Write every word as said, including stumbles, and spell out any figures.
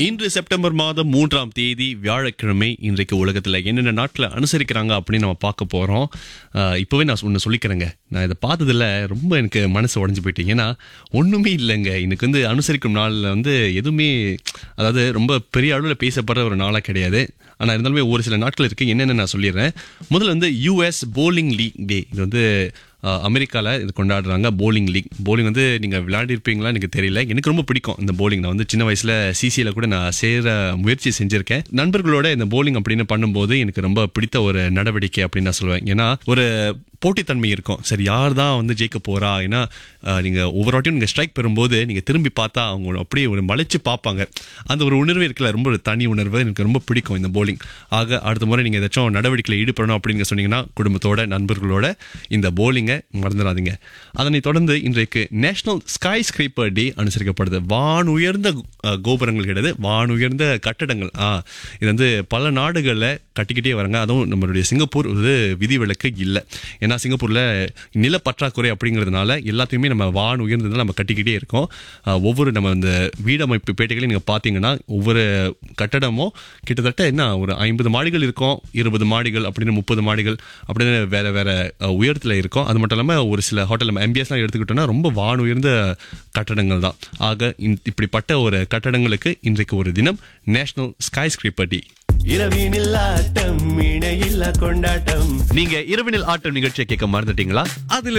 இன்று செப்டம்பர் மாதம் மூன்றாம் தேதி வியாழக்கிழமை. இன்றைக்கு உலகத்துல என்னென்ன நாட்டில் அனுசரிக்கிறாங்க அப்படின்னு நம்ம பார்க்க போறோம். அஹ் இப்பவே நான் ஒன்று சொல்லிக்கிறேங்க, நான் இதை பார்த்ததுல ரொம்ப எனக்கு மனசு உடைஞ்சு போயிட்டு. ஏன்னா ஒண்ணுமே இல்லைங்க, இன்னைக்கு வந்து அனுசரிக்கும் நாளில் வந்து எதுவுமே, அதாவது ரொம்ப பெரிய அளவில் பேசப்படுற ஒரு நாளாக கிடையாது. ஆனால் இருந்தாலுமே ஒரு சில நாட்கள் இருக்கு, என்னென்னு நான் சொல்லிடுறேன். முதல்ல வந்து யூஎஸ் போலிங் லீக் டே. இது வந்து அமெரிக்காவில் இது கொண்டாடுறாங்க. Polling league. போலிங் வந்து நீங்கள் விளையாடிருப்பீங்களா எனக்கு தெரியல, எனக்கு ரொம்ப பிடிக்கும் இந்த போலிங். நான் வந்து சின்ன வயசில் சிசியில் கூட நான் சேர முயற்சி செஞ்சுருக்கேன். நண்பர்களோட இந்த போலிங் அப்படின்னு பண்ணும்போது எனக்கு ரொம்ப பிடித்த ஒரு நடவடிக்கை அப்படின்னு நான் சொல்லுவேன். ஏன்னா ஒரு போட்டித்தன்மை இருக்கும். சரி, யார் தான் வந்து ஜெயிக்க போறா? ஏன்னா நீங்கள் ஒவ்வொரு வாட்டியும் நீங்கள் ஸ்ட்ரைக் பெறும்போது நீங்கள் திரும்பி பார்த்தா அவங்க அப்படியே ஒரு மலைச்சு பார்ப்பாங்க. அந்த ஒரு உணர்வு இருக்குல்ல, ரொம்ப ஒரு தனி உணர்வு. எனக்கு ரொம்ப பிடிக்கும் இந்த போலிங். ஆக அடுத்த முறை நீங்கள் ஏதாச்சும் நடவடிக்கையில் ஈடுபடணும் அப்படின்னு சொன்னீங்கன்னா குடும்பத்தோட நண்பர்களோட இந்த போலிங்கை மறந்துடாதீங்க. அதனைத் தொடர்ந்து இன்றைக்கு நேஷனல் ஸ்கை ஸ்கிரேப்பர் டே அனுசரிக்கப்படுது. வான் உயர்ந்த கோபுரங்கள் கிடையாது, வான் உயர்ந்த கட்டடங்கள். ஆ இது வந்து பல நாடுகளில் கட்டிக்கிட்டே வராங்க. அதுவும் நம்மளுடைய சிங்கப்பூர் ஒரு விதிவிலக்கு இல்லை. ஏன்னா சிங்கப்பூரில் நில பற்றாக்குறை அப்படிங்கிறதுனால எல்லாத்தையுமே நம்ம வான் உயர்ந்ததுனால நம்ம கட்டிக்கிட்டே இருக்கோம். ஒவ்வொரு நம்ம இந்த வீடமைப்பு பேட்டைகளையும் நீங்கள் பார்த்தீங்கன்னா ஒவ்வொரு கட்டடமும் கிட்டத்தட்ட என்ன ஒரு ஐம்பது மாடிகள் இருக்கும், இருபது மாடிகள் அப்படின்னு முப்பது மாடிகள் அப்படின்னு வேற வேற உயரத்தில் இருக்கும். அது மட்டும் இல்லாமல் ஒரு சில ஹோட்டல் நம்ம எம்பிஎஸ்லாம் எடுத்துக்கிட்டோம்னா ரொம்ப வான் உயர்ந்த கட்டடங்கள் தான். ஆக இப்படிப்பட்ட ஒரு கட்டடங்களுக்கு இன்றைக்கு ஒரு தினம், நேஷனல் ஸ்கை ஸ்கிரேப்பர் டே. இரவினில் ஆட்டம் இணையில்லா கொண்டாட்டம். நீங்க இரவினில் ஆட்டம் நிகழ்ச்சியை கேட்க மறந்துட்டீங்களா? அதுல